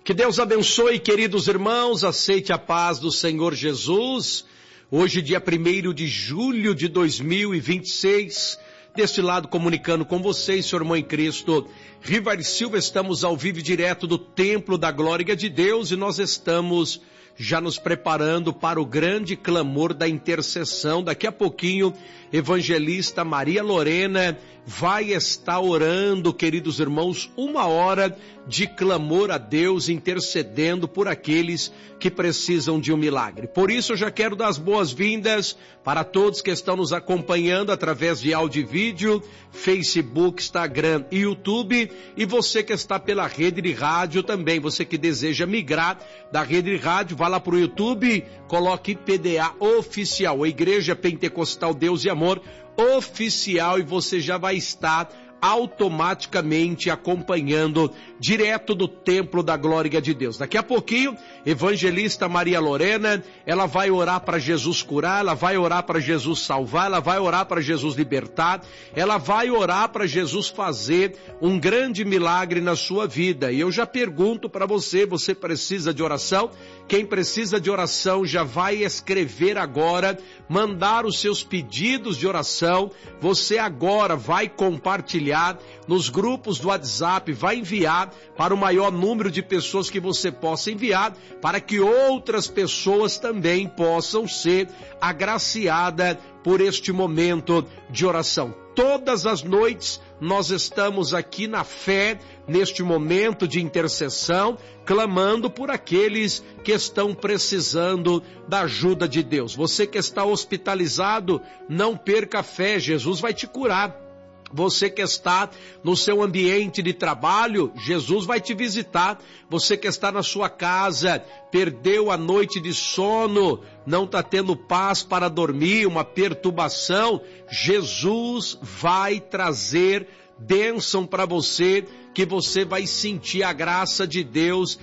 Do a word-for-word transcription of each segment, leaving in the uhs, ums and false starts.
Que Deus abençoe, queridos irmãos, aceite a paz do Senhor Jesus. Hoje, dia primeiro de julho de dois mil e vinte e seis, deste lado comunicando com vocês, seu irmão em Cristo, Rivar Silva, estamos ao vivo e direto do Templo da Glória de Deus e nós estamos já nos preparando para o grande clamor da intercessão. Daqui a pouquinho, evangelista Maria Lorena vai estar orando, queridos irmãos, uma hora de clamor a Deus, intercedendo por aqueles que precisam de um milagre. Por isso eu já quero dar as boas-vindas para todos que estão nos acompanhando através de áudio e vídeo, Facebook, Instagram e YouTube, e você que está pela rede de rádio também, você que deseja migrar da rede de rádio, vá lá para o YouTube, coloque P D A Oficial, a Igreja Pentecostal Deus e Amor Oficial, e você já vai estar automaticamente acompanhando direto do Templo da Glória de Deus. Daqui a pouquinho, evangelista Maria Lorena, ela vai orar para Jesus curar, ela vai orar para Jesus salvar, ela vai orar para Jesus libertar, ela vai orar para Jesus fazer um grande milagre na sua vida. E eu já pergunto para você, você precisa de oração? Quem precisa de oração já vai escrever agora, mandar os seus pedidos de oração. Você agora vai compartilhar nos grupos do WhatsApp, vai enviar para o maior número de pessoas que você possa enviar, para que outras pessoas também possam ser agraciadas por este momento de oração. Todas as noites nós estamos aqui na fé, neste momento de intercessão, clamando por aqueles que estão precisando da ajuda de Deus. Você que está hospitalizado, não perca a fé, Jesus vai te curar. Você que está no seu ambiente de trabalho, Jesus vai te visitar. Você que está na sua casa, perdeu a noite de sono, não está tendo paz para dormir, uma perturbação, Jesus vai trazer bênção para você, que você vai sentir a graça de Deus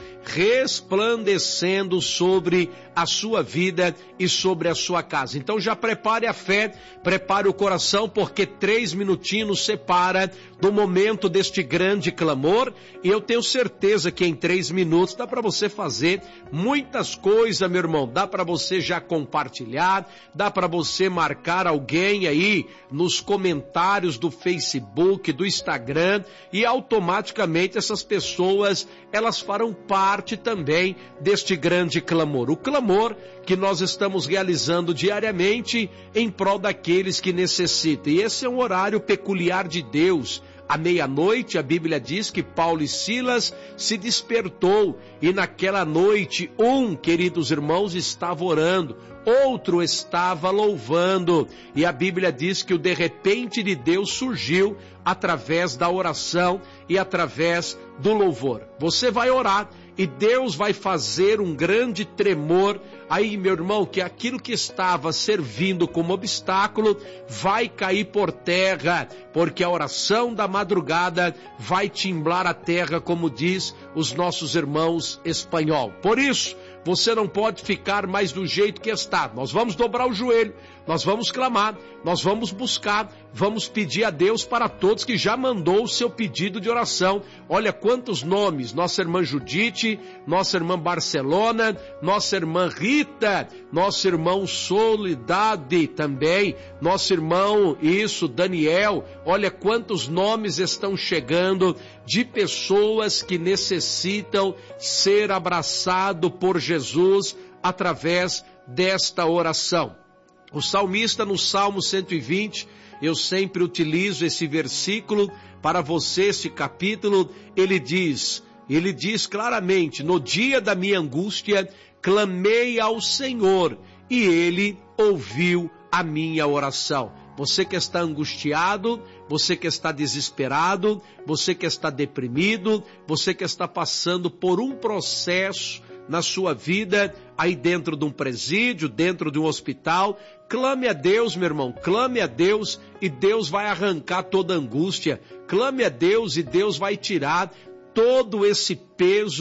resplandecendo sobre a sua vida e sobre a sua casa. Então já prepare a fé, prepare o coração, porque três minutinhos separa do momento deste grande clamor, e eu tenho certeza que em três minutos dá para você fazer muitas coisas, meu irmão. Dá para você já compartilhar, dá para você marcar alguém aí nos comentários do Facebook, do Instagram, e automaticamente essas pessoas, elas farão parte também deste grande clamor. O clamor que nós estamos realizando diariamente em prol daqueles que necessitam. E esse é um horário peculiar de Deus. À meia-noite, a Bíblia diz que Paulo e Silas se despertou, e naquela noite, um, queridos irmãos, estava orando, outro estava louvando, e a Bíblia diz que o de repente de Deus surgiu através da oração e através do louvor. Você vai orar, e Deus vai fazer um grande tremor aí, meu irmão, que aquilo que estava servindo como obstáculo vai cair por terra, porque a oração da madrugada vai timblar a terra, como diz os nossos irmãos espanhol. Por isso, você não pode ficar mais do jeito que está. Nós vamos dobrar o joelho, nós vamos clamar, nós vamos buscar, vamos pedir a Deus para todos que já mandou o seu pedido de oração. Olha quantos nomes: nossa irmã Judite, nossa irmã Barcelona, nossa irmã Rita, nosso irmão Solidade também, nosso irmão, isso, Daniel. Olha quantos nomes estão chegando de pessoas que necessitam ser abraçado por Jesus através desta oração. O salmista, no Salmo cento e vinte, eu sempre utilizo esse versículo para você, esse capítulo, ele diz, ele diz claramente: no dia da minha angústia, clamei ao Senhor, e Ele ouviu a minha oração. Você que está angustiado, você que está desesperado, você que está deprimido, você que está passando por um processo na sua vida, aí dentro de um presídio, dentro de um hospital, clame a Deus, meu irmão, clame a Deus, e Deus vai arrancar toda angústia. Clame a Deus e Deus vai tirar todo esse peso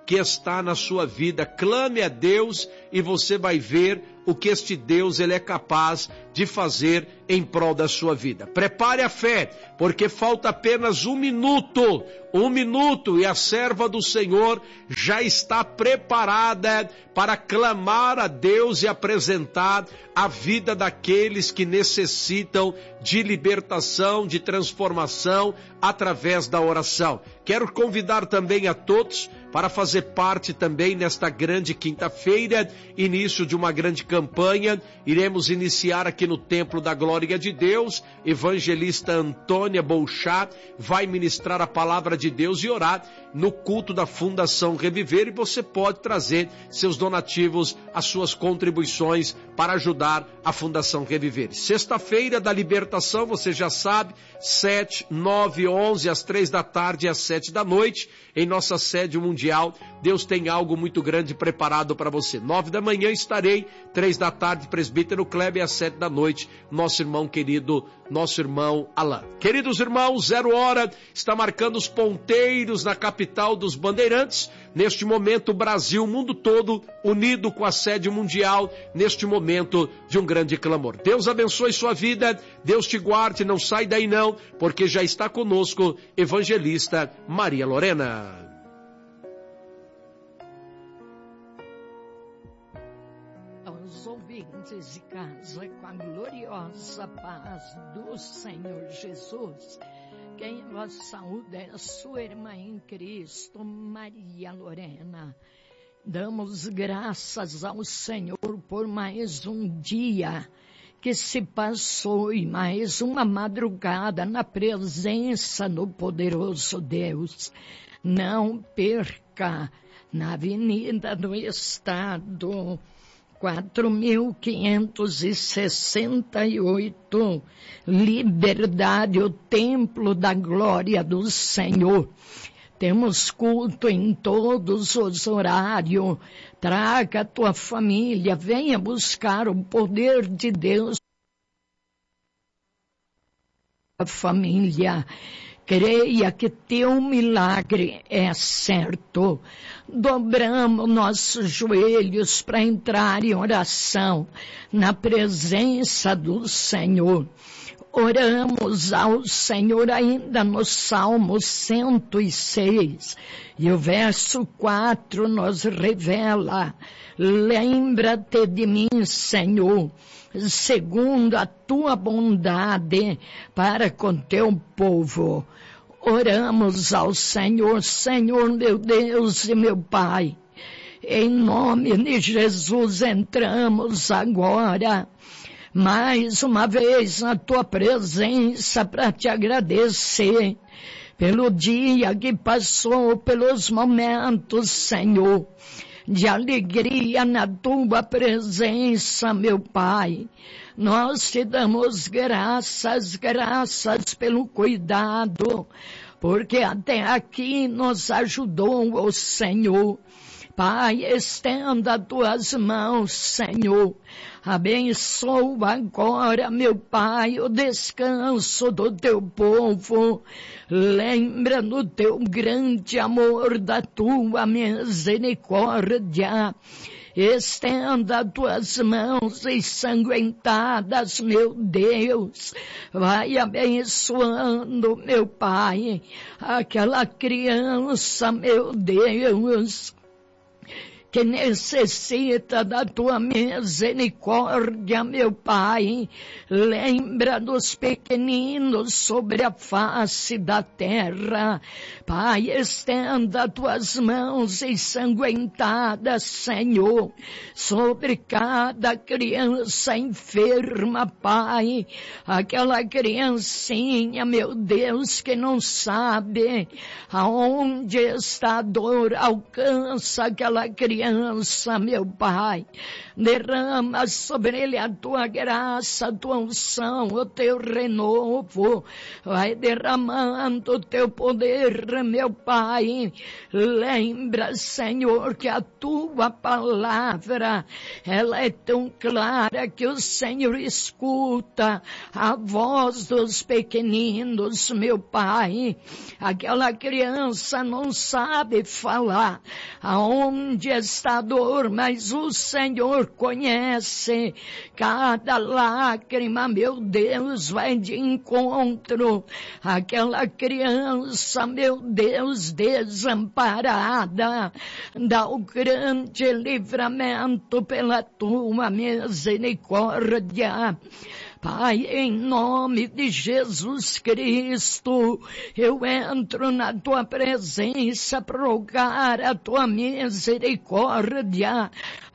que está na sua vida. Clame a Deus e você vai ver o que este Deus ele é capaz de fazer em prol da sua vida. Prepare a fé, porque falta apenas um minuto, um minuto e a serva do Senhor já está preparada para clamar a Deus e apresentar a vida daqueles que necessitam de libertação, de transformação através da oração. Quero convidar também a todos para fazer parte também nesta grande quinta-feira, início de uma grande campanha. Iremos iniciar aqui no Templo da Glória de Deus. Evangelista Antônia Bolchá vai ministrar a palavra de Deus e orar no culto da Fundação Reviver, e você pode trazer seus donativos, as suas contribuições para ajudar a Fundação Reviver. Sexta-feira da libertação, você já sabe, sete, nove, onze, às três da tarde e às sete da noite, em nossa sede mundial. Deus tem algo muito grande preparado para você. Nove da manhã estarei, três da tarde, presbítero Kleber, e às sete da noite, nosso irmão querido, nosso irmão Alain. Queridos irmãos, zero hora, está marcando os ponteiros na capital dos bandeirantes. Neste momento, o Brasil, o mundo todo, unido com a sede mundial, neste momento de um grande clamor. Deus abençoe sua vida, Deus te guarde, não sai daí não, porque já está conosco, evangelista Maria Lorena. Aos ouvintes de casa, com a gloriosa paz do Senhor Jesus, quem vos saúda é a sua irmã em Cristo, Maria Lorena. Damos graças ao Senhor por mais um dia que se passou e mais uma madrugada na presença do poderoso Deus. Não perca, na Avenida do Estado, quatro mil quinhentos e sessenta e oito, Liberdade, o Templo da Glória do Senhor. Temos culto em todos os horários. Traga a tua família, venha buscar o poder de Deus. A família, creia que teu milagre é certo. Dobramos nossos joelhos para entrar em oração na presença do Senhor. Oramos ao Senhor ainda no Salmo cento e seis, e o verso quatro nos revela: lembra-te de mim, Senhor, segundo a tua bondade para com teu povo. Oramos ao Senhor, Senhor meu Deus e meu Pai, em nome de Jesus entramos agora mais uma vez na tua presença para te agradecer pelo dia que passou, pelos momentos, Senhor, de alegria na tua presença, meu Pai. Nós te damos graças, graças pelo cuidado, porque até aqui nos ajudou o Senhor. Pai, estenda as tuas mãos, Senhor. Abençoa agora, meu Pai, o descanso do teu povo. Lembra do teu grande amor, da tua misericórdia. Estenda as tuas mãos ensanguentadas, meu Deus. Vai abençoando, meu Pai, aquela criança, meu Deus, que necessita da tua misericórdia, meu Pai. Lembra dos pequeninos sobre a face da terra. Pai, estenda tuas mãos ensanguentadas, Senhor, sobre cada criança enferma, Pai. Aquela criancinha, meu Deus, que não sabe aonde está a dor, alcança aquela criança, meu Pai. Derrama sobre ele a tua graça, a tua unção, o teu renovo. Vai derramando o teu poder, meu Pai. Lembra, Senhor, que a tua palavra, ela é tão clara que o Senhor escuta a voz dos pequeninos, meu Pai. Aquela criança não sabe falar aonde está a dor, mas o Senhor conhece cada lágrima, meu Deus, vai de encontro àquela criança, meu Deus, desamparada. Dá o grande livramento pela tua misericórdia. Pai, em nome de Jesus Cristo, eu entro na tua presença para rogar a tua misericórdia.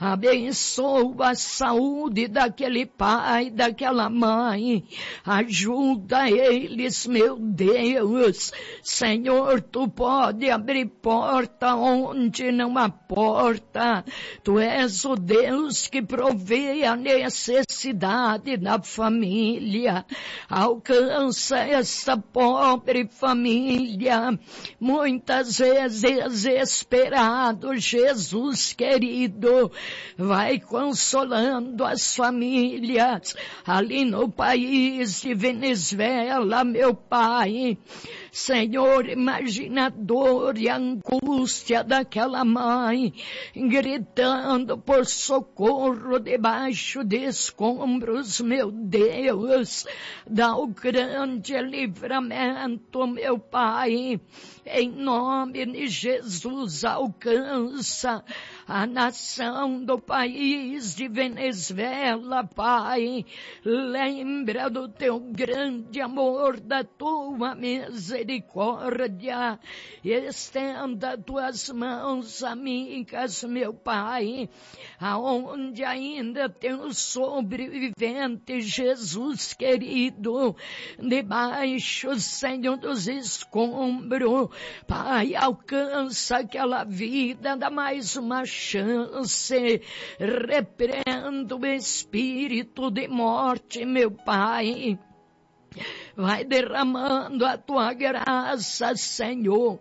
Abençoa a saúde daquele pai, daquela mãe. Ajuda eles, meu Deus. Senhor, tu pode abrir porta onde não há porta. Tu és o Deus que provê a necessidade da família. Família, alcança essa pobre família, muitas vezes desesperado, Jesus querido, vai consolando as famílias, ali no país de Venezuela, meu Pai. Senhor, imagina a dor e a angústia daquela mãe, gritando por socorro debaixo de escombros, meu Deus. Dá o grande livramento, meu Pai. Em nome de Jesus, alcança a nação do país de Venezuela, Pai. Lembra do teu grande amor, da tua misericórdia. Estenda tuas mãos amigas, meu Pai, aonde ainda tem o sobrevivente, Jesus querido, debaixo, Senhor, dos escombros. Pai, alcança aquela vida, dá mais uma chance. Repreendo o espírito de morte, meu Pai. Vai derramando a tua graça, Senhor.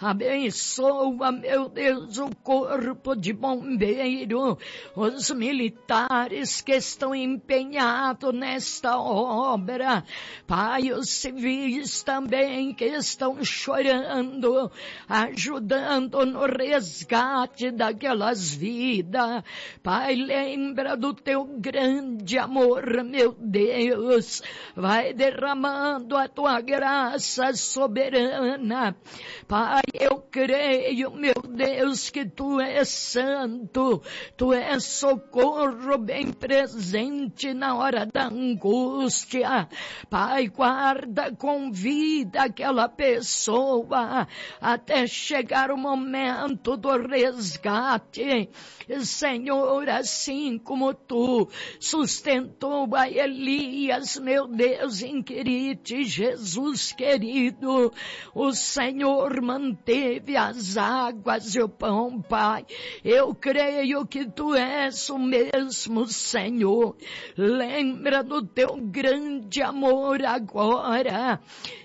Abençoa, meu Deus, o corpo de bombeiro, os militares que estão empenhados nesta obra. Pai, os civis também que estão chorando, ajudando no resgate daquelas vidas. Pai, lembra do teu grande amor, meu Deus. Vai derramando a tua graça soberana. Pai, eu creio, meu Deus, que tu és santo, tu és socorro bem presente na hora da angústia. Pai, guarda com vida aquela pessoa até chegar o momento do resgate. Senhor, assim como tu sustentou a Elias, meu Deus, em Querite, Jesus querido, o Senhor manteve as águas e o pão, Pai. Eu creio que tu és o mesmo, Senhor. Lembra do teu grande amor agora.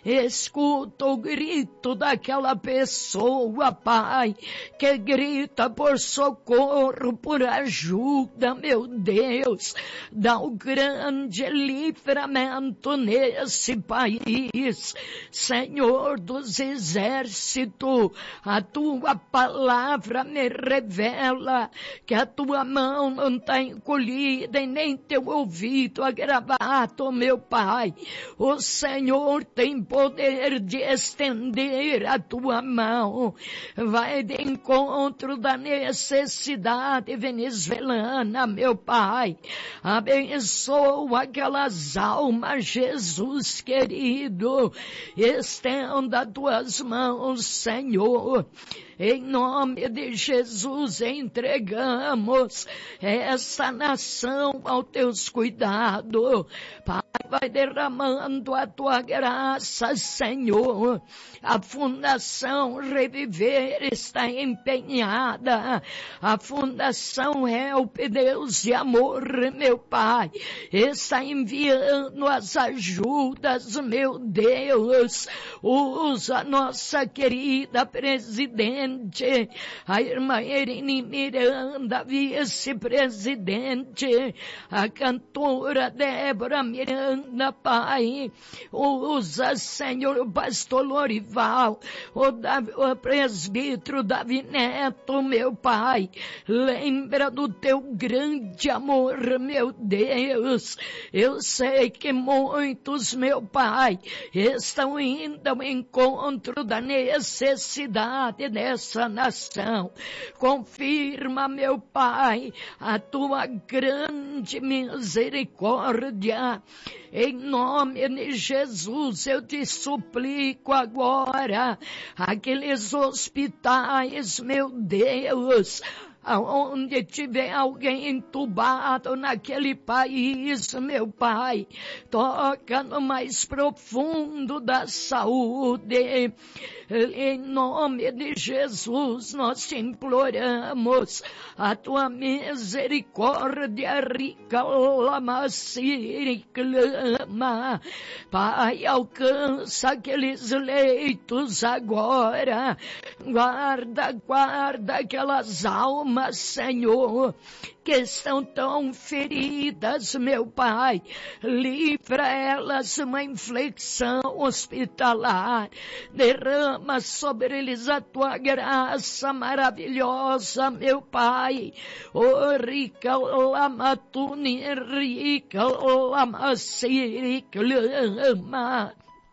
Escuta o grito daquela pessoa, Pai, que grita por socorro, por ajuda, meu Deus. Dá o grande livramento nesse país, Senhor dos exércitos. A tua palavra me revela que a tua mão não está encolhida e nem teu ouvido agravado, meu Pai. O Senhor tem poder de estender a tua mão. Vai de encontro da necessidade venezuelana, meu Pai. Abençoa aquelas almas, Jesus querido. Estenda tuas mãos, Senhor. Em nome de Jesus, entregamos essa nação aos teus cuidados. Pai, vai derramando a tua graça, Senhor. A Fundação Reviver está empenhada. A Fundação Help, Deus de Amor, meu Pai, está enviando as ajudas, meu Deus. Usa nossa querida presidente, a irmã Irene Miranda, vice-presidente, a cantora Débora Miranda, Pai. Usa, Senhor, o pastor Lorival, o, Davi, o presbítero Davi Neto, meu Pai. Lembra do teu grande amor, meu Deus. Eu sei que muitos, meu Pai, estão indo ao encontro da necessidade dessa essa nação. Confirma, meu Pai, a tua grande misericórdia. Em nome de Jesus, eu te suplico agora, aqueles hospitais, meu Deus, aonde tiver alguém entubado naquele país, meu Pai, toca no mais profundo da saúde. Em nome de Jesus, nós te imploramos a tua misericórdia rica, lamaciri, clama. Pai, alcança aqueles leitos agora. Guarda, guarda aquelas almas, Senhor, que estão tão feridas, meu Pai. Livra elas uma infecção hospitalar. Derrama sobre eles a tua graça maravilhosa, meu Pai. Oh, rica lamatuni, rica lamaciri, clama.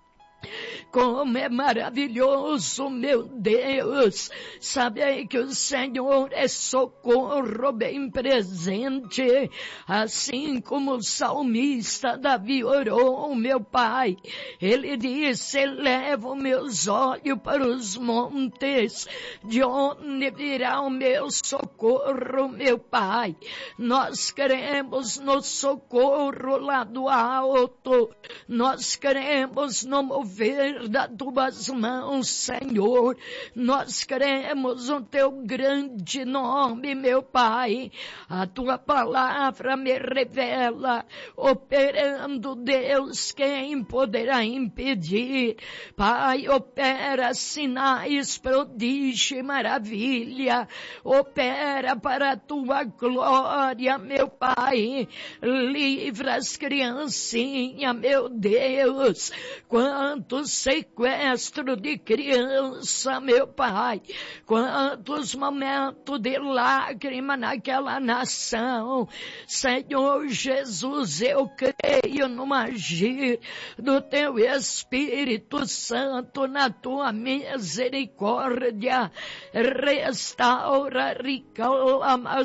Como é maravilhoso, meu Deus, saber que o Senhor é socorro bem presente, assim como o salmista Davi orou, meu Pai. Ele disse: elevo meus olhos para os montes, de onde virá o meu socorro, meu Pai. Nós queremos no socorro lá do alto, nós queremos no mover das tuas mãos, Senhor. Nós queremos o teu grande nome, meu Pai. A tua palavra me revela, operando, Deus, quem poderá impedir? Pai, opera sinais, prodígio e maravilha. Opera para a tua glória, meu Pai. Livra as criancinhas, meu Deus. Quantos sequestro de criança, meu Pai. Quantos momentos de lágrima naquela nação. Senhor Jesus, eu creio no agir do teu Espírito Santo, na tua misericórdia. Restaura, reclama,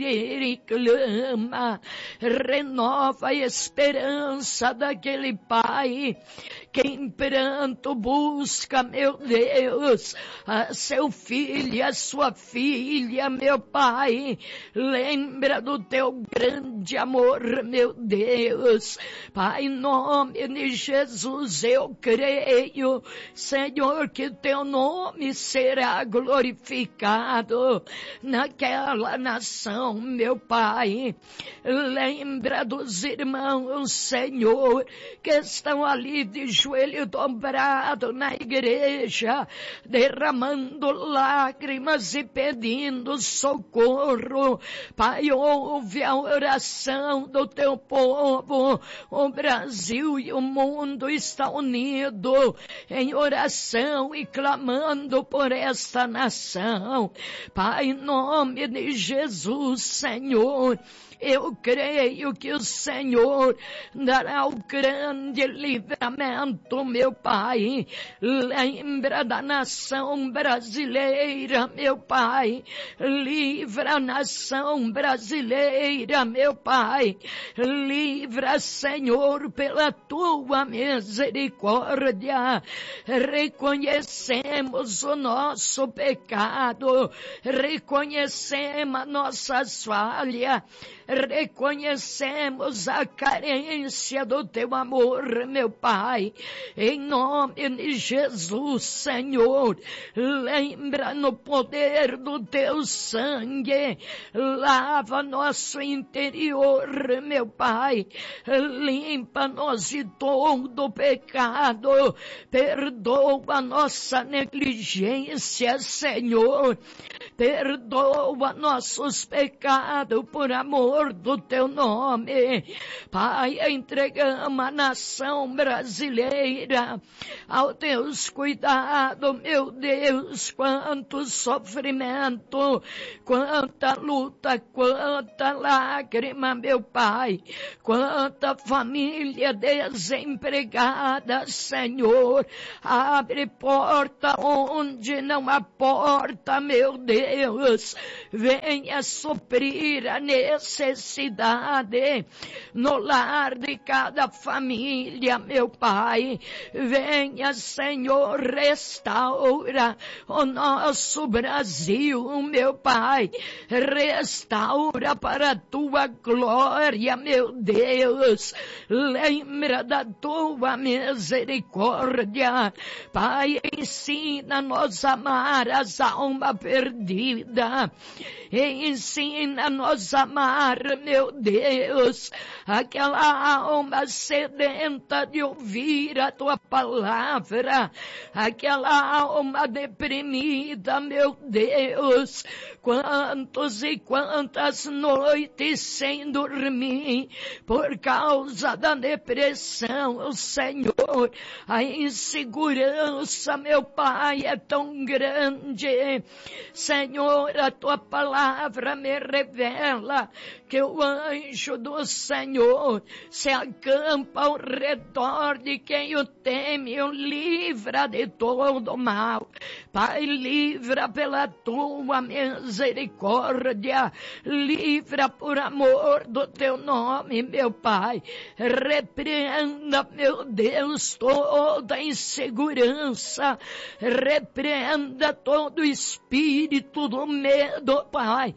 reclama. Renova a esperança daquele Pai que em pranto busca, meu Deus, a seu filho e a sua filha, meu Pai. Lembra do teu grande amor, meu Deus. Pai, em nome de Jesus, eu creio, Senhor, que teu nome será glorificado naquela nação, meu Pai. Lembra dos irmãos, Senhor, que estão ali de joelho dobrado na igreja, derramando lágrimas e pedindo socorro. Pai, ouve a oração do teu povo. O Brasil e o mundo estão unidos em oração e clamando por esta nação. Pai, em nome de Jesus, Senhor, Eu creio que o Senhor dará o grande livramento, meu Pai. Lembra da nação brasileira, meu Pai. Livra a nação brasileira, meu Pai. Livra, Senhor, pela tua misericórdia. Reconhecemos o nosso pecado, reconhecemos a nossa falha, reconhecemos a carência do teu amor, meu Pai. Em nome de Jesus, Senhor, lembra no poder do teu sangue, lava nosso interior, meu Pai, limpa-nos de todo pecado, perdoa nossa negligência, Senhor, perdoa nossos pecados por amor do teu nome. Pai, entregamos a nação brasileira ao teus cuidados, meu Deus. Quanto sofrimento, quanta luta, quanta lágrima, meu Pai, quanta família desempregada, Senhor. Abre porta onde não há porta, meu Deus. Venha suprir a necessidade no lar de cada família, meu Pai. Venha, Senhor, restaura o nosso Brasil, meu Pai. Restaura para a tua glória, meu Deus. Lembra da tua misericórdia. Pai, ensina-nos a amar as almas perdidas. Ensina-nos a amar, meu Deus, aquela alma sedenta de ouvir a tua palavra, aquela alma deprimida, meu Deus. Quantos e quantas noites sem dormir por causa da depressão, Senhor. A insegurança, meu Pai, é tão grande. Senhor, a tua palavra me revela que o anjo do Senhor se acampa ao redor de quem o teme e o livra de todo mal. Pai, livra pela tua misericórdia, livra por amor do teu nome, meu Pai. Repreenda, meu Deus, toda insegurança, repreenda todo espírito do medo, Pai.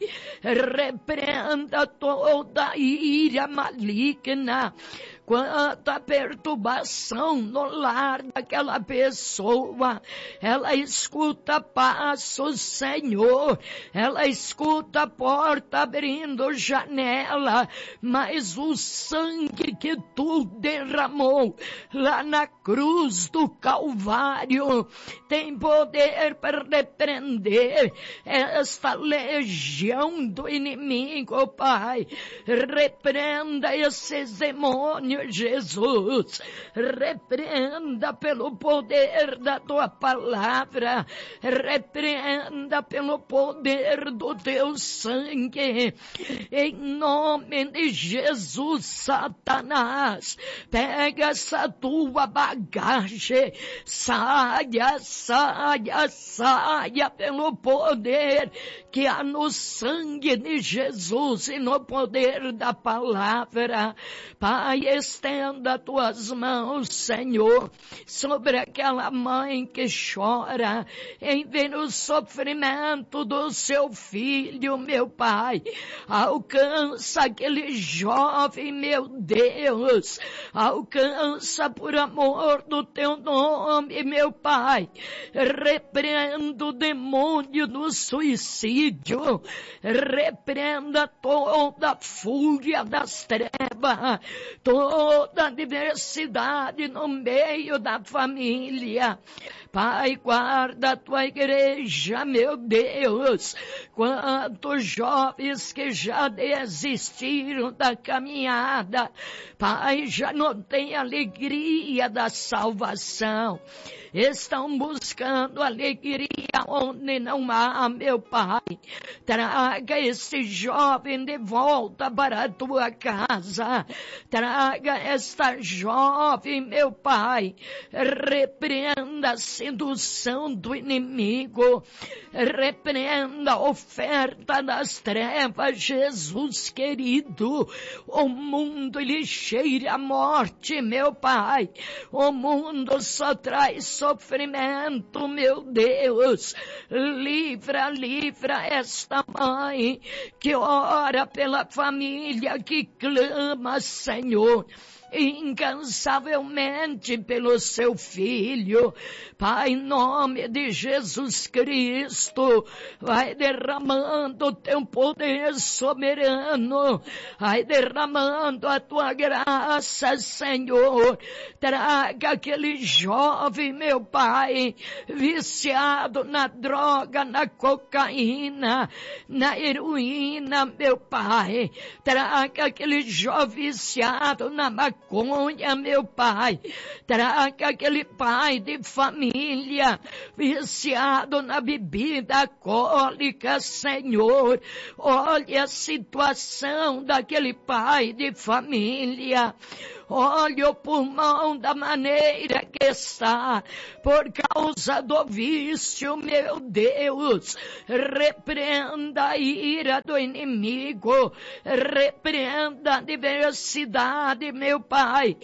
Repreenda toda ira maligna. Quanta perturbação no lar daquela pessoa. Ela escuta passos, Senhor. Ela escuta a porta abrindo janela. Mas o sangue que tu derramou lá na cruz do Calvário tem poder para repreender esta legião do inimigo, Pai. Repreenda esses demônios, Jesus. Repreenda pelo poder da tua palavra. Repreenda pelo poder do teu sangue. Em nome de Jesus, Satanás, pega essa tua bagagem. Saia, saia, saia pelo poder que há no sangue de Jesus e no poder da palavra. Pai, estenda tuas mãos, Senhor, sobre aquela mãe que chora em ver o sofrimento do seu filho, meu Pai. Alcança aquele jovem, meu Deus. Alcança por amor do teu nome, meu Pai. Repreenda o demônio do suicídio. Repreenda toda a fúria das trevas, toda a diversidade no meio da família. Pai, guarda a tua igreja, meu Deus. Quantos jovens que já desistiram da caminhada, Pai, já não tem alegria da salvação. estão buscando alegria onde não há, meu Pai. Traga esse jovem de volta para a tua casa. Traga esta jovem, meu Pai. Repreenda a sedução do inimigo. Repreenda a oferta das trevas, Jesus querido. O mundo ele cheira a morte, meu Pai. O mundo só traz sofrimento, meu Deus. Livra, livra esta mãe que ora pela família, que clama, Senhor, incansavelmente pelo seu filho. Pai, em nome de Jesus Cristo, vai derramando o teu poder soberano, vai derramando a tua graça, Senhor. Traga aquele jovem, meu Pai, viciado na droga, na cocaína, na heroína, meu Pai. Traga aquele jovem viciado na maconha, meu Pai. Traga aquele pai de família viciado na bebida alcoólica, Senhor. Olha a situação daquele pai de família. Olha o pulmão da maneira que está, por causa do vício, meu Deus. Repreenda a ira do inimigo, repreenda a adversidade, meu Pai.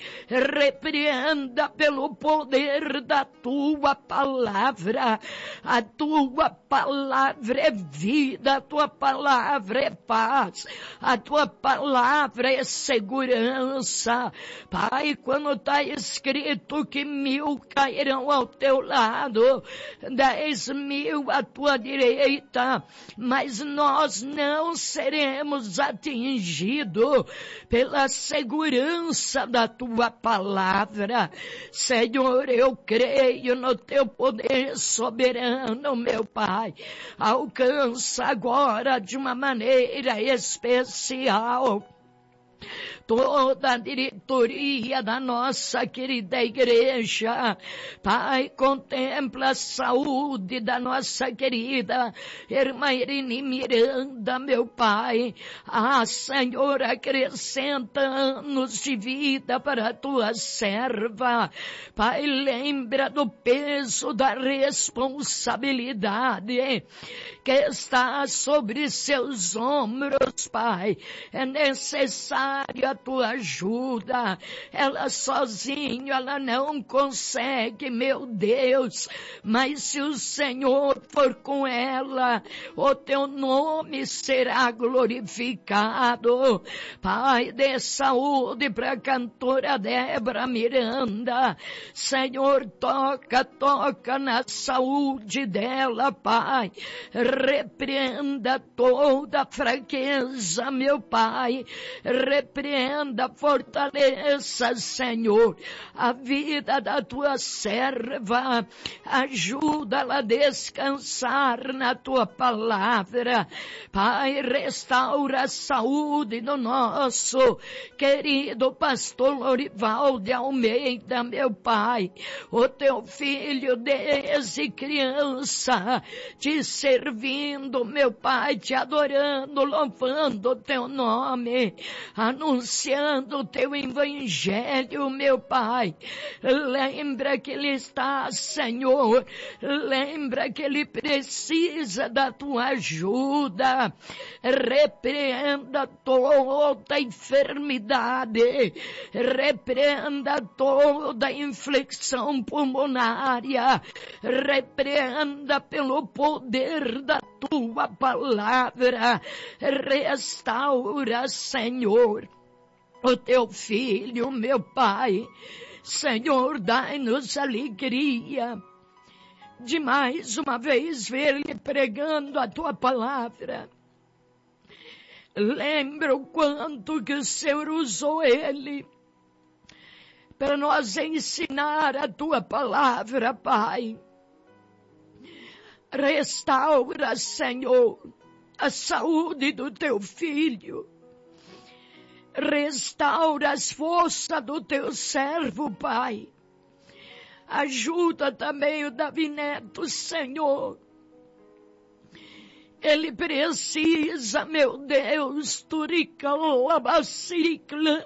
Repreenda pelo poder da tua palavra. A tua palavra é vida, a tua palavra é paz, a tua palavra é segurança. Pai, quando está escrito que mil cairão ao teu lado, dez mil à tua direita, mas nós não seremos atingidos pela segurança da tua palavra. Senhor, eu creio no teu poder soberano, meu Pai. Alcança agora de uma maneira especial toda a diretoria da nossa querida igreja. Pai, contempla a saúde da nossa querida irmã Irene Miranda, meu Pai. Ah, Senhor, acrescenta anos de vida para a tua serva. Pai, lembra do peso da responsabilidade que está sobre seus ombros, Pai. É necessário a tua ajuda. Ela sozinha, ela não consegue, meu Deus. Mas se o Senhor for com ela, o teu nome será glorificado. Pai, dê saúde para a cantora Débora Miranda. Senhor, toca, toca na saúde dela, Pai. Repreenda toda fraqueza, meu Pai. Repreenda, fortaleça, Senhor, a vida da tua serva. Ajuda-la a descansar na tua palavra. Pai, restaura a saúde do nosso querido pastor Lorival de Almeida, meu Pai. O teu filho desde criança te servindo, meu Pai, te adorando, louvando o teu nome, anunciando o teu evangelho, meu Pai. Lembra que ele está, Senhor, lembra que ele precisa da tua ajuda. Repreenda toda enfermidade, repreenda toda infecção pulmonária, repreenda pelo poder da tua palavra. Restaura, Senhor, o teu filho, meu Pai. Senhor, dai-nos alegria de mais uma vez ver-lhe pregando a tua palavra. Lembra o quanto que o Senhor usou ele para nós ensinar a tua palavra, Pai. Restaura, Senhor, a saúde do teu filho. Restaura as forças do teu servo, Pai. Ajuda também o Davi Neto, Senhor. Ele precisa, meu Deus, turicalabacicla.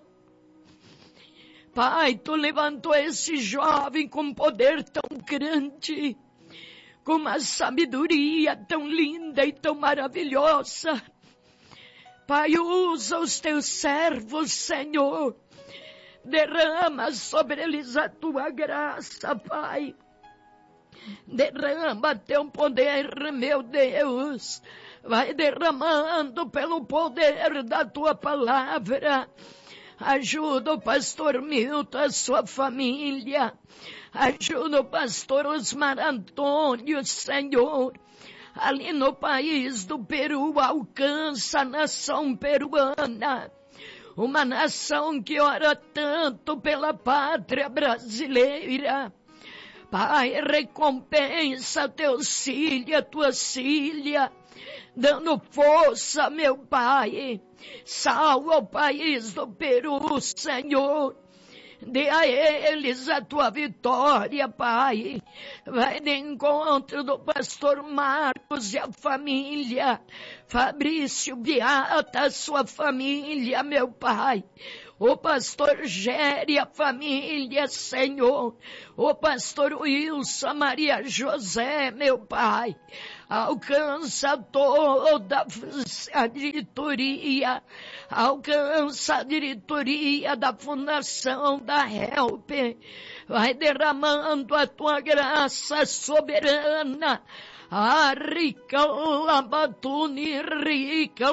Pai, tu levantou esse jovem com poder tão grande, com uma sabedoria tão linda e tão maravilhosa. Pai, usa os teus servos, Senhor. Derrama sobre eles a tua graça, Pai. Derrama teu poder, meu Deus. Vai derramando pelo poder da tua palavra. Ajuda o pastor Milton, a sua família. Ajuda o pastor Osmar Antônio, Senhor. Ali no país do Peru, alcança a nação peruana. Uma nação que ora tanto pela pátria brasileira. Pai, recompensa teus filhos, tuas filhas, dando força, meu Pai. Salva o país do Peru, Senhor. Dê a eles a tua vitória, Pai. Vai de encontro do pastor Marcos e a família. Fabrício Beata, a sua família, meu Pai. O pastor Géry, a família, Senhor. O pastor Wilson, Maria José, meu Pai. Alcança toda a diretoria, alcança a diretoria da Fundação da Help. Vai derramando a tua graça soberana. A rica labatuni, rica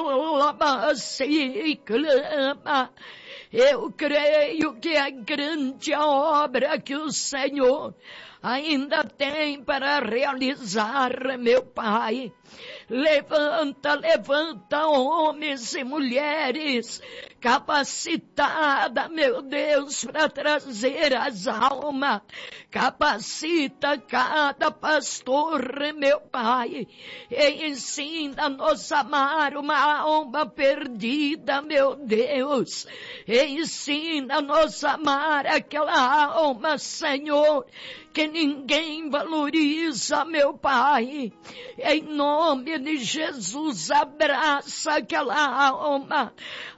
labaciclama. Eu creio que é grande a obra que o Senhor ainda tem para realizar, meu Pai. Levanta, levanta homens e mulheres capacitada, meu Deus, para trazer as almas. Capacita cada pastor, meu Pai, e ensina-nos a amar uma alma perdida, meu Deus. E ensina-nos a amar aquela alma, Senhor, que ninguém valoriza, meu Pai. Em nome de Jesus, abraça aquela alma,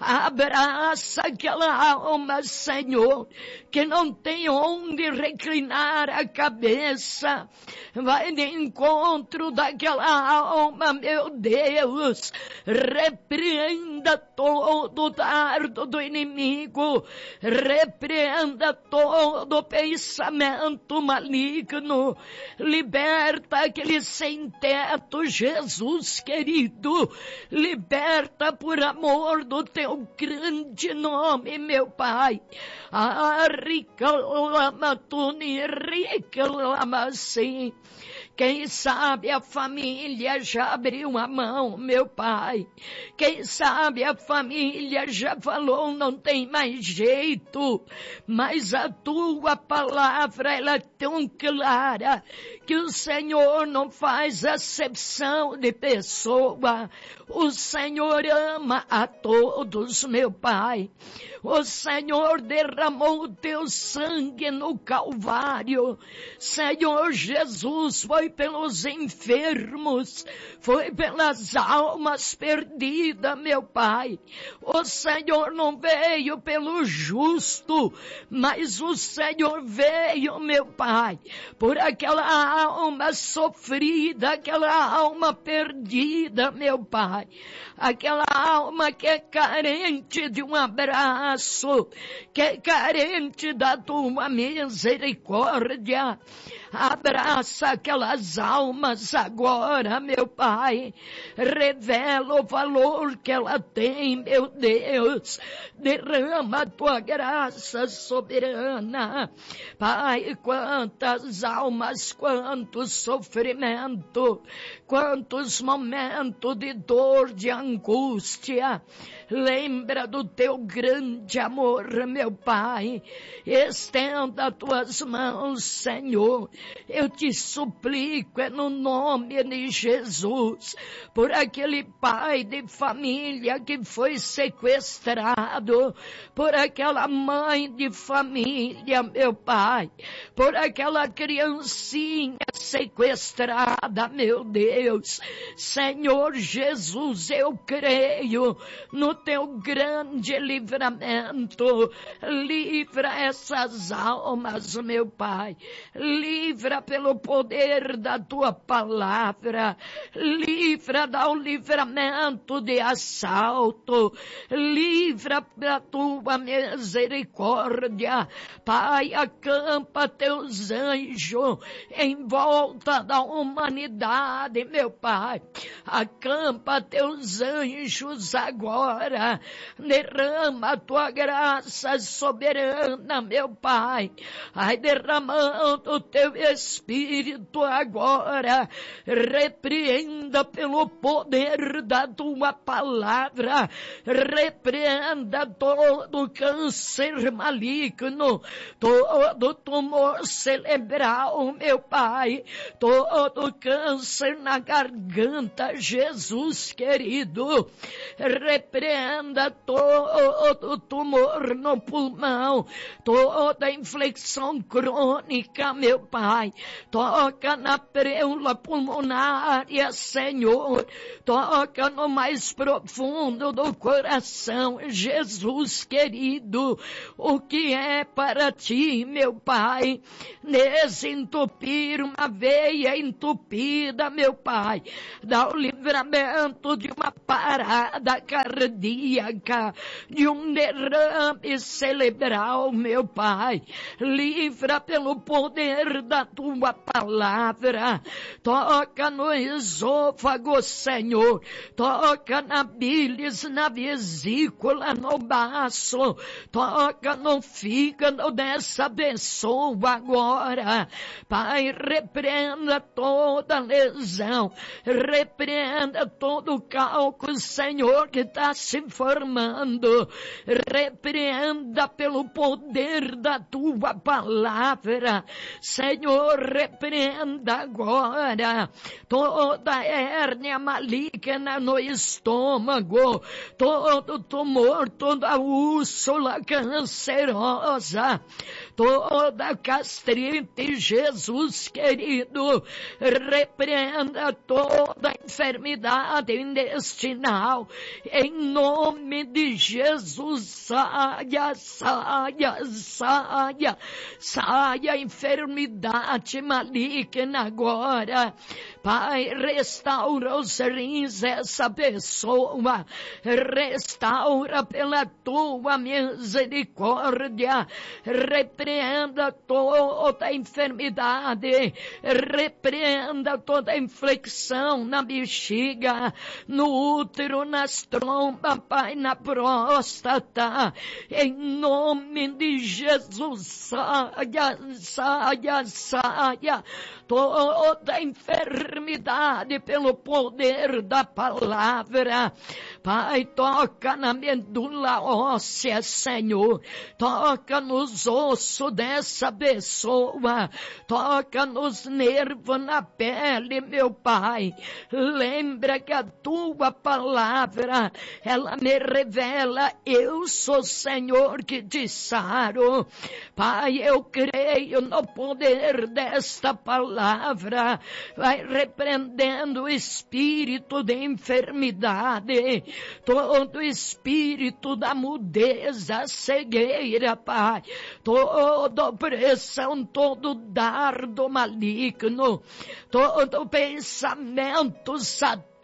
abraça aquela alma, Senhor, que não tem onde reclinar a cabeça. Vai de encontro daquela alma, meu Deus. Repreenda todo o dardo do inimigo, repreenda todo pensamento maligno, liberta aquele sem teto, Jesus querido, liberta por amor do teu grande nome, meu Pai. Ah, rica lama tuni, rica lama sim. Quem sabe a família já abriu a mão, meu Pai. Quem sabe a família já falou, não tem mais jeito. Mas a tua palavra, ela é tão clara, que o Senhor não faz acepção de pessoa. O Senhor ama a todos, meu Pai. O Senhor derramou o teu sangue no Calvário. Senhor Jesus, foi pelos enfermos, foi pelas almas perdidas, meu Pai. O Senhor não veio pelo justo, mas o Senhor veio, meu Pai, por aquela alma sofrida, aquela alma perdida, meu Pai. Aquela alma que é carente de um abraço, que é carente da tua misericórdia. Abraça aquelas almas agora, meu Pai. Revela o valor que ela tem, meu Deus. Derrama a tua graça soberana. Pai, quantas almas, quanto sofrimento, quantos momentos de dor, de angústia. Lembra do teu grande amor, meu Pai. Estenda as tuas mãos, Senhor. eu te suplico, é no nome de Jesus, por aquele pai de família que foi sequestrado, por aquela mãe de família, meu Pai, por aquela criancinha sequestrada, meu Deus. Senhor Jesus, eu creio no teu grande livramento. Livra essas almas, meu Pai. Livra pelo poder da tua palavra. Livra do livramento de assalto. Livra pela tua misericórdia. Pai, acampa teus anjos em volta da humanidade, meu Pai. Acampa teus anjos agora. Derrama a tua graça soberana, meu Pai. Ai, derramando o teu Espírito agora. Repreenda pelo poder da tua palavra. Repreenda todo câncer maligno, todo tumor cerebral, meu Pai, todo câncer na garganta, Jesus querido. Repreenda todo tumor no pulmão, toda infecção crônica, meu Pai. Toca na preula pulmonária, Senhor. Toca no mais profundo do coração, Jesus querido. O que é para ti, meu Pai? Desentupir uma veia entupida, meu Pai. Dá o livramento de uma parada cardíaca, de um derrame cerebral, meu Pai. Livra pelo poder da tua palavra. Toca no esôfago, Senhor. Toca na bilis, na vesícula, no baço. Toca no fígado dessa pessoa agora. Pai, repreenda toda lesão. Repreenda todo cálculo, Senhor, que está se formando. Repreenda pelo poder da tua palavra. Senhor, repreenda agora toda hérnia maligna no estômago, todo tumor, toda úrsula cancerosa, toda gastrite, Jesus querido. Repreenda toda enfermidade intestinal, em nome de Jesus. Saia, saia, saia, saia enfermidade maligna agora. Pai, restaura os rins dessa pessoa, restaura pela tua misericórdia. Repreenda toda enfermidade, repreenda toda infecção na bexiga, no útero, nas trompas, Pai, na próstata. Em nome de Jesus, saia, saia, saia toda enfermidade pelo poder da palavra. Pai, toca na medula óssea, Senhor. Toca nos ossos dessa pessoa. Toca nos nervos, na pele, meu Pai. Lembra que a tua palavra, ela me revela, eu sou o Senhor que te saro. Pai, eu creio no poder desta palavra. Vai repreendendo o espírito de enfermidade, todo espírito da mudez, a cegueira, Pai, toda opressão, todo dardo maligno, todo pensamento satânico,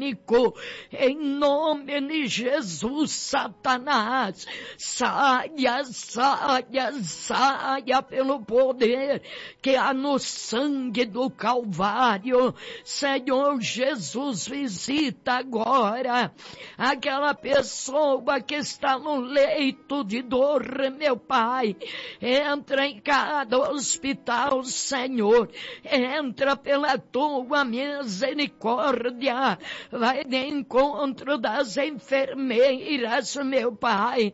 em nome de Jesus, Satanás, saia, saia, saia pelo poder que há no sangue do Calvário. Senhor Jesus, visita agora aquela pessoa que está no leito de dor, meu Pai. Entra em cada hospital, Senhor. Entra pela tua misericórdia. agora. Vai de encontro das enfermeiras, meu Pai.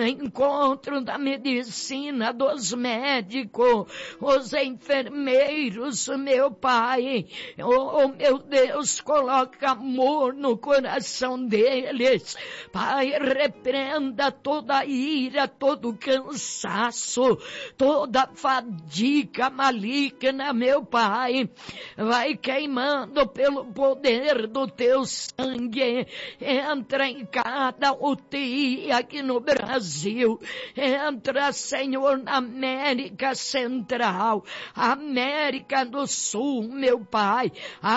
Encontro da medicina, dos médicos, os enfermeiros, meu Pai. Oh, meu Deus, coloca amor no coração deles. Pai, repreenda toda ira, todo cansaço, toda fadiga maligna, meu Pai. Vai queimando pelo poder do teu sangue. Entra em cada U T I aqui no Brasil. Entra, Senhor, na América Central, América do Sul, meu Pai,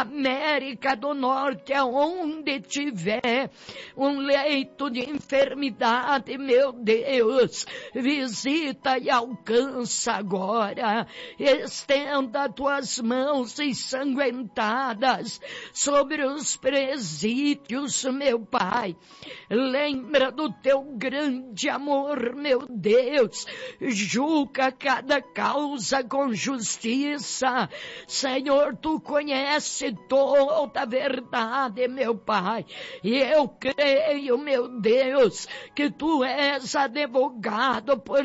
América do Norte, aonde tiver um leito de enfermidade, meu Deus, visita e alcança agora. Estenda tuas mãos ensanguentadas sobre os presídios, meu Pai. Lembra do teu grande amor, meu Deus. Julga cada causa com justiça. Senhor, tu conhece toda a verdade, meu Pai. E eu creio, meu Deus, que tu és advogado por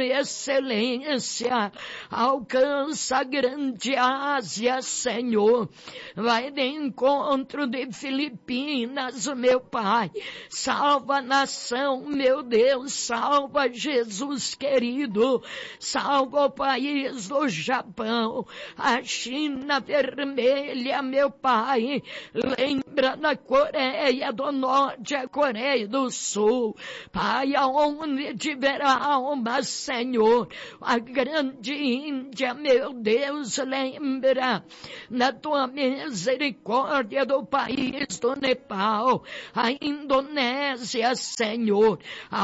excelência. Alcança a grande Ásia, Senhor. Vai de encontro de Filipinas, meu Pai. Salva a nação, meu Deus. Salva Jesus querido. Salva o país do Japão. A China vermelha, meu Pai. Lembra da Coreia do Norte, a Coreia do Sul. Pai, aonde tiver alma, Senhor. A grande Índia, meu Deus, lembra da tua misericórdia do país do Nepal. A Indonésia, Senhor.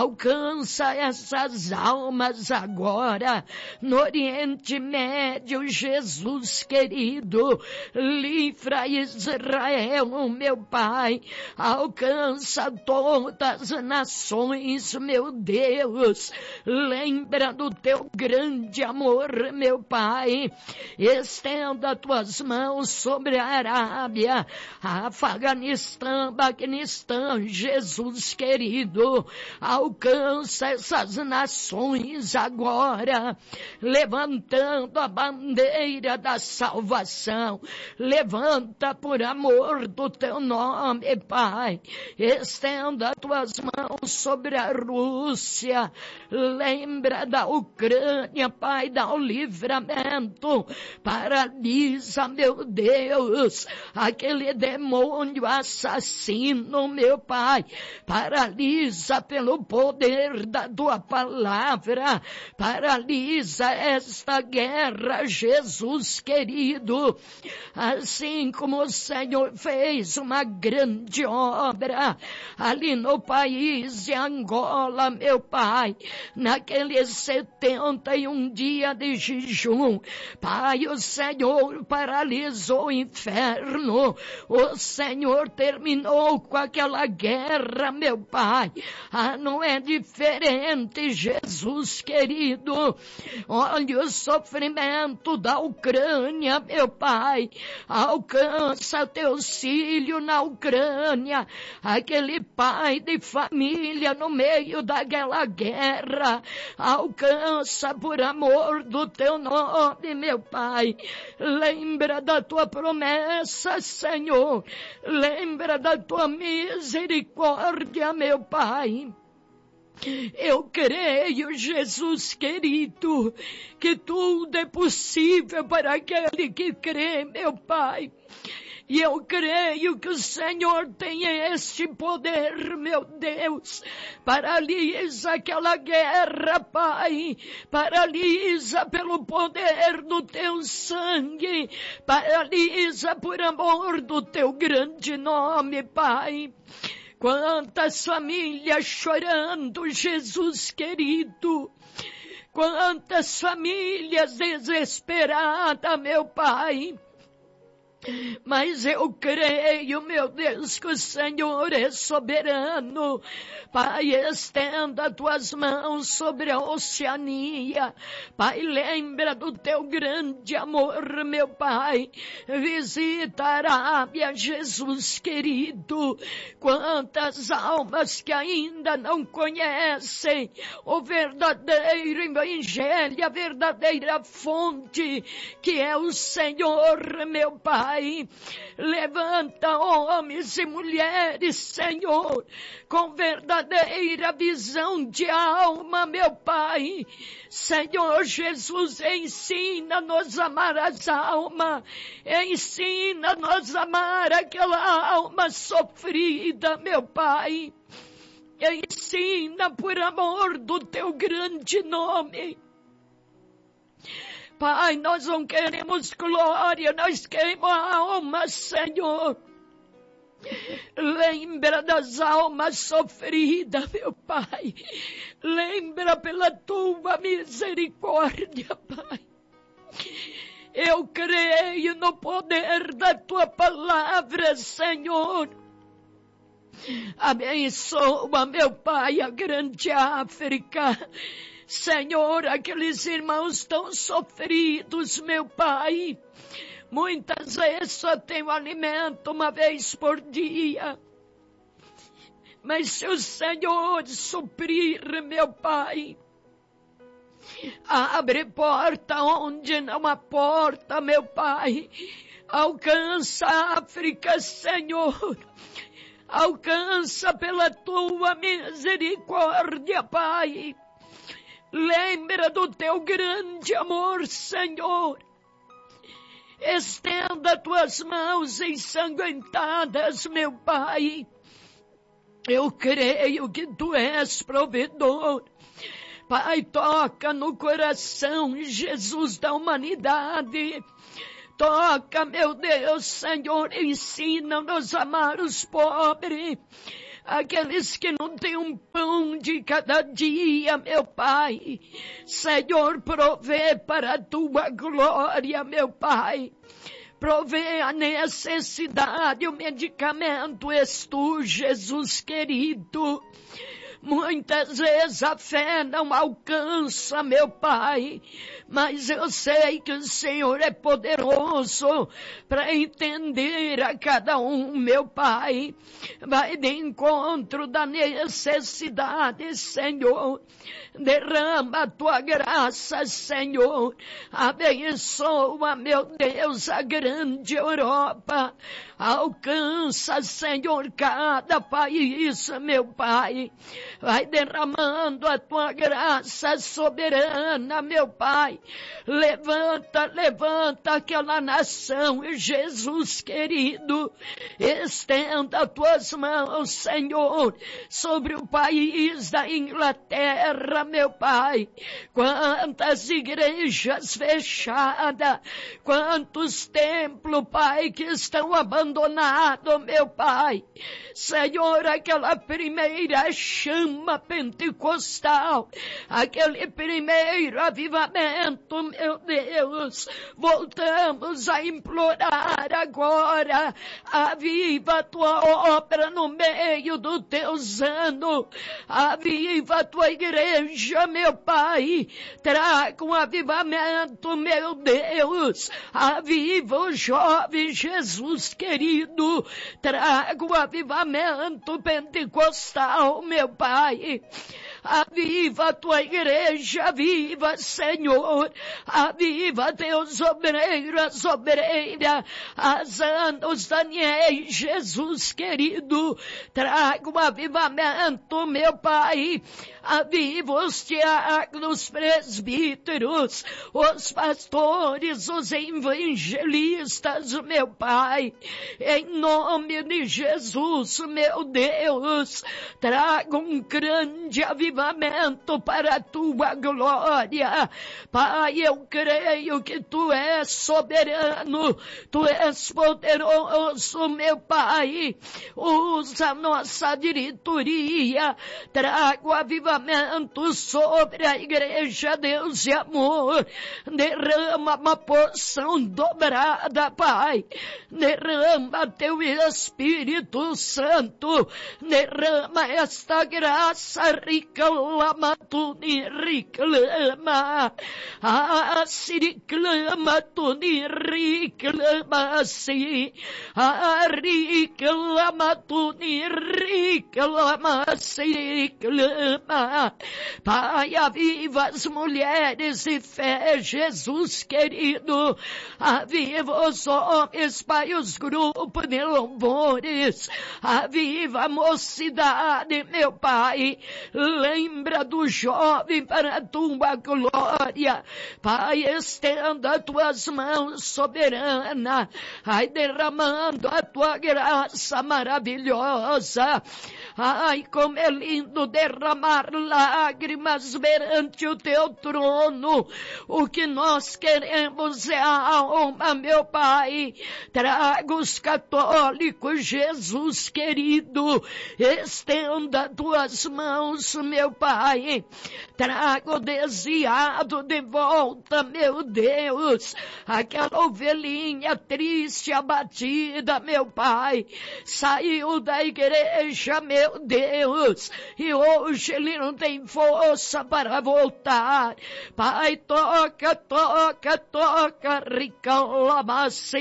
Alcança essas almas agora. No Oriente Médio, Jesus querido. Livra Israel, meu Pai. Alcança todas as nações, meu Deus. Lembra do teu grande amor, meu Pai. Estenda tuas mãos sobre a Arábia, Afeganistão, Paquistão, Jesus querido. Alcança essas nações agora, levantando a bandeira da salvação. Levanta por amor do teu nome, Pai. Estenda tuas mãos sobre a Rússia. Lembra da Ucrânia, Pai, dá o livramento. Paralisa, meu Deus, aquele demônio assassino, meu Pai. Paralisa pelo poder da tua palavra. Paralisa esta guerra, Jesus querido. Assim como o Senhor fez uma grande obra ali no país de Angola, meu Pai, naqueles setenta e um dias de jejum. Pai, o Senhor paralisou o inferno. O Senhor terminou com aquela guerra, meu Pai. Ah, não é diferente, Jesus querido. Olha o sofrimento da Ucrânia, meu Pai. Alcança teus filhos na Ucrânia. Aquele pai de família no meio daquela guerra. Alcança por amor do teu nome, meu Pai. Lembra da tua promessa, Senhor. Lembra da tua misericórdia, meu Pai. Eu creio, Jesus querido, que tudo é possível para aquele que crê, meu Pai. E eu creio que o Senhor tem este poder, meu Deus. Paralisa aquela guerra, Pai. Paralisa pelo poder do teu sangue. Paralisa por amor do teu grande nome, Pai. Quantas famílias chorando, Jesus querido. Quantas famílias desesperadas, meu Pai. Mas eu creio, meu Deus, que o Senhor é soberano. Pai, estenda tuas mãos sobre a Oceania. Pai, lembra do teu grande amor, meu Pai. Visita a Arábia, Jesus querido. Quantas almas que ainda não conhecem o verdadeiro evangelho, a verdadeira fonte, que é o Senhor, meu Pai. Levanta homens e mulheres, Senhor, com verdadeira visão de alma, meu Pai. Senhor Jesus, ensina-nos a amar as almas, ensina-nos a amar aquela alma sofrida, meu Pai. Ensina por amor do teu grande nome. Pai, nós não queremos glória, nós queremos a alma, Senhor. Lembra das almas sofridas, meu Pai. Lembra pela tua misericórdia, Pai. Eu creio no poder da tua palavra, Senhor. Abençoa, meu Pai, a grande África. Senhor, aqueles irmãos tão sofridos, meu Pai. Muitas vezes só tem o alimento uma vez por dia. Mas se o Senhor suprir, meu Pai, abre porta onde não há porta, meu Pai. Alcança a África, Senhor. Alcança pela tua misericórdia, Pai. Lembra do teu grande amor, Senhor. Estenda tuas mãos ensanguentadas, meu Pai. Eu creio que tu és provedor. Pai, toca no coração, Jesus, da humanidade. Toca, meu Deus, Senhor, ensina-nos a amar os pobres. Aqueles que não têm um pão de cada dia, meu Pai. Senhor, provê para a tua glória, meu Pai. Provê a necessidade, o medicamento és tu, Jesus querido. Muitas vezes a fé não alcança, meu Pai, mas eu sei que o Senhor é poderoso para entender a cada um, meu Pai. Vai de encontro da necessidade, Senhor. Derrama a tua graça, Senhor. Abençoa, meu Deus, a grande Europa. Alcança, Senhor, cada país, meu Pai. Vai derramando a tua graça soberana, meu Pai. Levanta, levanta aquela nação, Jesus querido. Estenda tuas mãos, Senhor, sobre o país da Inglaterra, meu Pai. Quantas igrejas fechadas, quantos templos, Pai, que estão abandonados, meu Pai. Senhor, aquela primeira chama pentecostal, aquele primeiro avivamento, meu Deus, voltamos a implorar agora, aviva a tua obra no meio dos teus anos, aviva a tua igreja, meu Pai, traga um avivamento, meu Deus, aviva o jovem Jesus querido, traga um avivamento pentecostal, meu Pai. Aviva a tua igreja, aviva, Senhor, aviva teus obreiros, as obreiras, as anos, Daniel, Jesus querido, traga um avivamento, meu Pai, aviva os diáconos, presbíteros, os pastores, os evangelistas, meu Pai, em nome de Jesus, meu Deus, traga um grande avivamento, avivamento para a tua glória. Pai, eu creio que tu és soberano, tu és poderoso, meu Pai. Usa a nossa diretoria, traga o avivamento sobre a igreja, Deus de amor. Derrama uma porção dobrada, Pai. Derrama teu Espírito Santo, derrama esta graça, reclama tu, reclama, ah, se reclama tu, reclama, se, ah, reclama tu, reclama, se, reclama. Pai, aviva as mulheres de fé, Jesus querido, aviva os homens, Pai, os grupos de louvores, aviva a mocidade, meu Pai, lembra do jovem para a tua glória, Pai, estenda as tuas mãos soberana, ai, derramando a tua graça maravilhosa. Ai, como é lindo derramar lágrimas perante o teu trono. O que nós queremos é a alma, meu Pai. Traga os católicos, Jesus querido. Estenda tuas mãos, meu Pai. Traga o desviado de volta, meu Deus. Aquela ovelhinha triste, abatida, meu Pai. Saiu da igreja, meu Meu Deus, e hoje ele não tem força para voltar. Pai, toca, toca, toca, reclama, se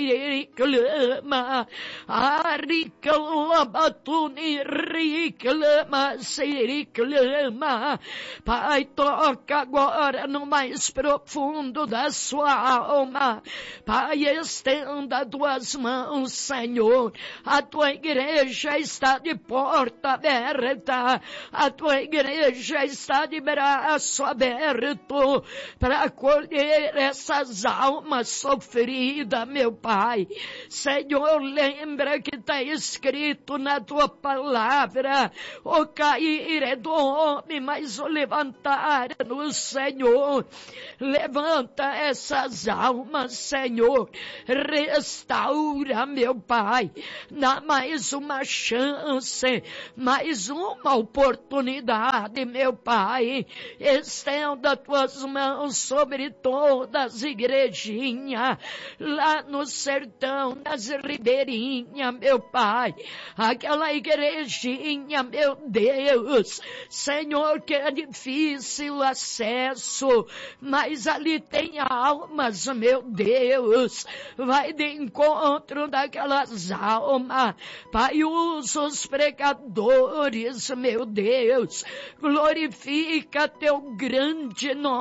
reclama, ah, reclama, tu me reclama, se reclama. Pai, toca agora no mais profundo da sua alma. Pai, estenda tuas mãos, Senhor. A tua igreja está de porta aberta, a tua igreja está de braço aberto para acolher essas almas sofridas, meu Pai. Senhor, lembra que está escrito na tua palavra: o cair é do homem, mas o levantar é no Senhor. Levanta essas almas, Senhor, restaura, meu Pai, dá mais uma chance, mais uma oportunidade, meu Pai. Estenda tuas mãos sobre todas as igrejinhas, lá no sertão, nas ribeirinhas, meu Pai. Aquela igrejinha, meu Deus, Senhor, que é difícil o acesso, mas ali tem almas, meu Deus. Vai de encontro daquelas almas, Pai, usa os pregadores, meu Deus, glorifica teu grande nome.